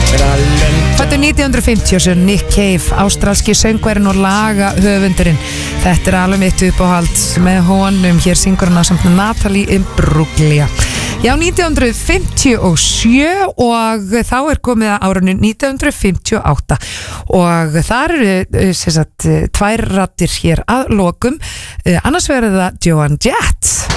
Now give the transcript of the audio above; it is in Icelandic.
Fættur 1950 Nick Cave, ástralski söngverinn og lagahöfundurinn. Þetta alveg mitt uppáhald með honum. Hér syngur hann samt Natalie Imbruglia. Já, 1957 og þá komið að árinu 1958 og þar tvær raddir hér að lokum. Annars verður það Joan Jett.